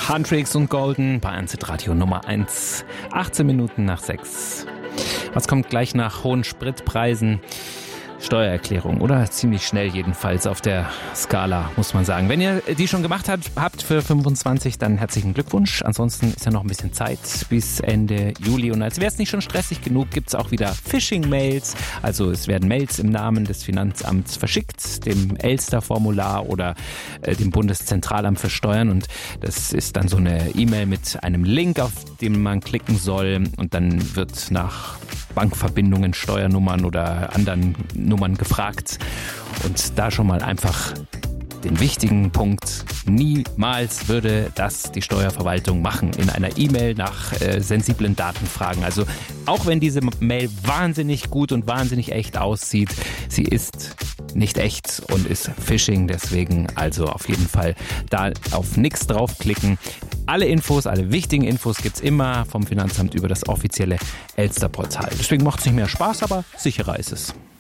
Huntrix und Golden bei 1 Radio Nummer 1. 18 Minuten nach 6. Was kommt gleich nach hohen Spritpreisen? Steuererklärung, oder? Ziemlich schnell jedenfalls auf der Skala, muss man sagen. Wenn ihr die schon gemacht habt für 25, dann herzlichen Glückwunsch. Ansonsten ist ja noch ein bisschen Zeit bis Ende Juli. Und als wäre es nicht schon stressig genug, gibt es auch wieder Phishing-Mails. Also es werden Mails im Namen des Finanzamts verschickt, dem Elster-Formular oder dem Bundeszentralamt für Steuern. Und das ist dann so eine E-Mail mit einem Link, auf den man klicken soll. Und dann wird nach Bankverbindungen, Steuernummern oder anderen Nummern gefragt. Und da schon mal einfach den wichtigen Punkt: Niemals würde das die Steuerverwaltung machen, in einer E-Mail nach sensiblen Daten fragen. Also auch wenn diese Mail wahnsinnig gut und wahnsinnig echt aussieht, sie ist nicht echt und ist Phishing. Deswegen also auf jeden Fall da auf nichts draufklicken. Alle Infos, alle wichtigen Infos gibt's immer vom Finanzamt über das offizielle Elster-Portal. Deswegen macht es nicht mehr Spaß, aber sicherer ist es.